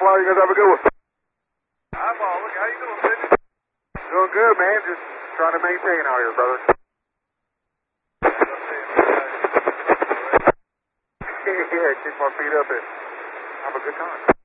Eyeball, you guys have a good one. Eyeball, look, how you doing, baby? Doing good, man. Just trying to maintain out here, brother. Yeah, kick my feet up and have a good time.